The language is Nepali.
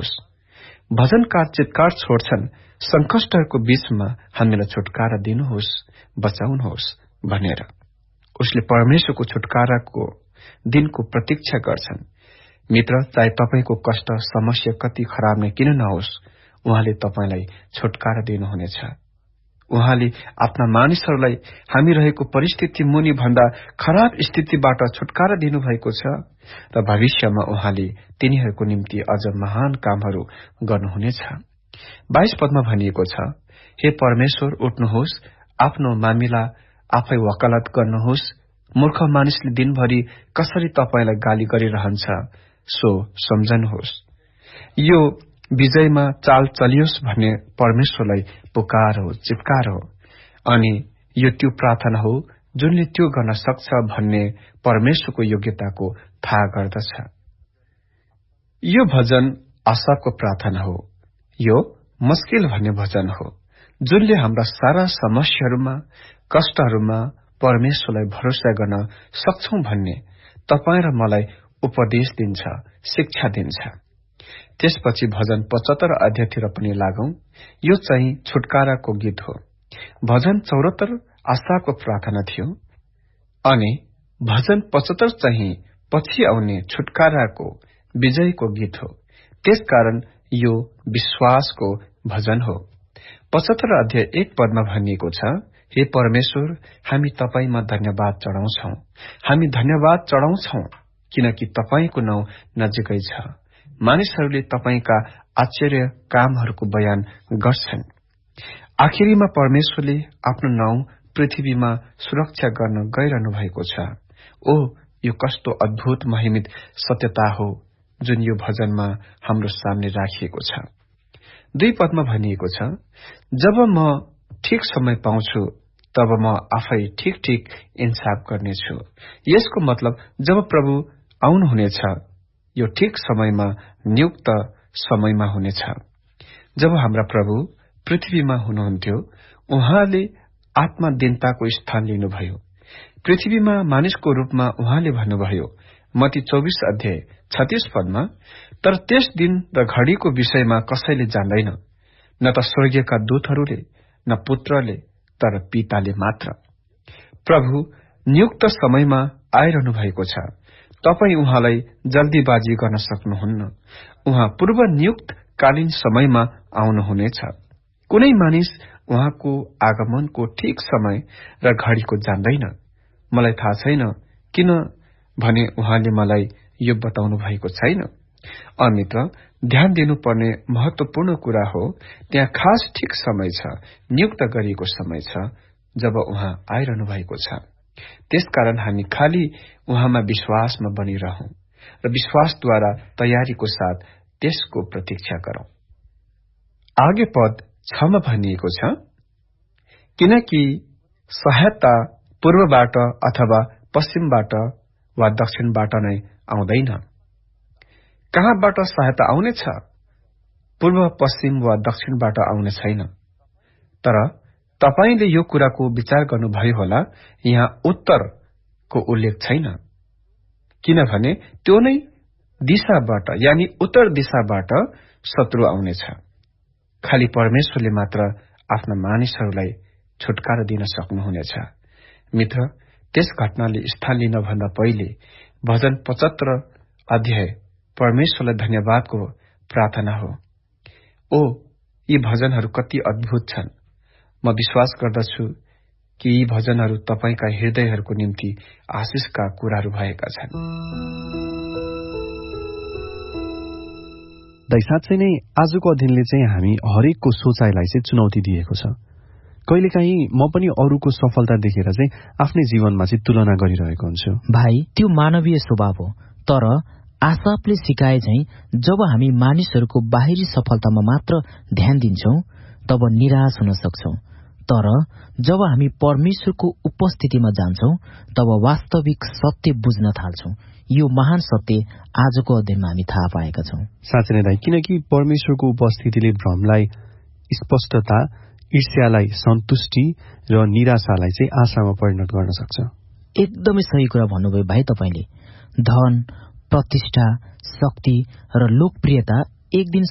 भजनकार चितकार छोड्छन्, संकष्टहरूको बीचमा हामीलाई छुटकारा दिनुहोस्, बचाउनुहोस् भनेर। उसले परमेश्वरको छुटकाराको दिनको प्रतीक्षा गर्छन्। मित्र, चाहे तपाईको कष्ट समस्या कति खराब नै किन नहोस्, उहाँले तपाईलाई छुटकारा दिनुहुनेछ। उहाँले आफ्ना मानिसहरूलाई हामी रहेको परिस्थिति मुनि भन्दा खराब स्थितिबाट छुटकारा दिनुभएको छ र भविष्यमा उहाँले तिनीहरूको निम्ति अझ महान कामहरू गर्नुहुनेछ। 22 पदमा भनिएको छ, हे परमेश्वर उठ्नुहोस्, आफ्नो मामिला आफै वकालत गर्नुहोस्। मूर्ख मानिसले दिनभरि कसरी तपाईलाई गाली गरिरहन्छ सो सम्झनुहोस्। यो विजयमा चाल चलियोस् भन्ने परमेश्वरलाई पुकार हो, चित्कार हो। अनि यो त्यो प्रार्थना हो जुनले त्यो गर्न सक्छ भन्ने परमेश्वरको योग्यताको थाहा गर्दछ। यो भजन आशाको प्रार्थना हो। यो मुस्किल भन्ने भजन हो जुनले हाम्रा सारा समस्याहरूमा, कष्टहरूमा परमेश्वरलाई भरोसा गर्न सक्छौं भन्ने तपाईं र मलाई उपदेश दिन्छ, शिक्षा दिन्छ। त्यसपछि भजन 75 अध्यायतिर पनि लागौं। यो चाहिँ छुटकाराको गीत हो। भजन 74 आशाको प्रार्थना थियो अनि भजन 75 चाहिँ पछि आउने छुटकाराको विजयको गीत हो। त्यसकारण यो विश्वासको भजन हो। 75 अध्याय 1 पदमा भनिएको छ, हे परमेश्वर, हामी तपाईमा धन्यवाद चढाउँछौ। हामी धन्यवाद चढाउँछौ किनकि तपाईको नाउँ नजिकै छ। मानिसहरूले तपाईका आश्चर्य कामहरूको बयान गर्छन्। आखिरीमा परमेश्वरले आफ्नो नाउँ पृथ्वीमा सुरक्षा गर्न गइरहनु भएको छ। ओ, यो कस्तो अद्भुत महिमित सत्यता हो जुन यो भजनमा हाम्रो सामने राखिएको छ। 2 पदमा भनिएको छ, जब म ठीक समय पाउँछु तब म आफै ठीक इन्साफ गर्नेछु। यसको मतलब जब प्रभु आउनुहुनेछ, यो ठीक समयमा, नियुक्त समयमा हुनेछ। जब हाम्रा प्रभु पृथ्वीमा हुनुहुन्थ्यो, उहाँले आत्मा दिनताको स्थान लिनुभयो। पृथ्वीमा मानिसको रूपमा उहाँले भन्नुभयो, मत्ती 24 अध्याय 36 पदमा, तर त्यस दिन र घड़ीको विषयमा कसैले जान्दैन, न त स्वर्गीयका दूतहरूले, न पुत्रले, तर पिताले मात्र। प्रभु नियुक्त समयमा आइरहनु भएको छ। तपाई उहाँलाई जल्दीबाजी गर्न सक्नुहुन्न। उहाँ पूर्व नियुक्त कालीन समयमा आउनुहुनेछ। कुनै मानिस उहाँको आगमनको ठीक समय र घड़ीको जान्दैन। मलाई थाहा छैन किन भने उहाँले मलाई यो बताउनु भएको छैन। मित्र, ध्यान दिनुपर्ने महत्वपूर्ण कुरा हो, त्यहाँ खास ठीक समय छ, नियुक्त गरिएको समय छ जब उहाँ आइरहनु भएको छ। त्यसकारण हामी खाली उहाँमा विश्वासमा बनिरहौं र विश्वासद्वारा तयारीको साथ त्यसको प्रतीक्षा गरौं। आगे पद 6 मा भनिएको छ, किनकि सहायता पूर्वबाट अथवा पश्चिमबाट वा दक्षिणबाट नै आउँदैन। कहाँबाट सहायता आउनेछ? पूर्व, पश्चिम वा दक्षिणबाट आउने छैन। तर तपाईले यो कुराको विचार गर्नुभयो होला, यहाँ उत्तरको उल्लेख छैन, किनभने त्यो नै दिशाबाट यानी उत्तर दिशाबाट शत्रु आउनेछ। खाली परमेश्वरले मात्र आफ्ना मानिसहरूलाई छुटकारा दिन सक्नुहुनेछ। मित्र, त्यस घटनाले स्थान लिनभन्दा पहिले भजन 75 अध्याय परमेश्वरलाई धन्यवादको प्रार्थना हो। ओ, यी भजनहरू कति अद्भुत छन्। म विश्वास गर्दछु कि यी भजनहरू तपाईका हृदयहरूको निम्ति आशिषका कुराहरू भएका छन्। साँच्चै नै आजको अध्ययनले चाहिँ हामी हरेकको सोचाइलाई चाहिँ चुनौती दिएको छ। कहिलेकाहीँ म पनि अरूको सफलता देखेर चाहिँ आफ्नै जीवनमा चाहिँ तुलना गरिरहेको हुन्छु। भाइ, त्यो मानवीय स्वभाव हो। तर आशापले सिकाए चाहिँ जब हामी मानिसहरूको बाहिरी सफलतामा मात्र ध्यान दिन्छौं तब निराश हुन सक्छौं। तर जब हामी परमेश्वरको उपस्थितिमा जान्छौं तब वास्तविक सत्य बुझ्न थाल्छौं। यो महान सत्य आजको अध्ययनमा हामी थाहा पाएका छौं। साँच्चै नै दाइ, किनकि परमेश्वरको उपस्थितिले भ्रमलाई स्पष्टता, ईर्ष्यालाई सन्तुष्टि र निराशालाई चाहिँ आशामा परिणत गर्न सक्छ। एकदमै सही कुरा भन्नुभयो भाइ तपाईले। धन, प्रतिष्ठा, शक्ति र लोकप्रियता एक दिन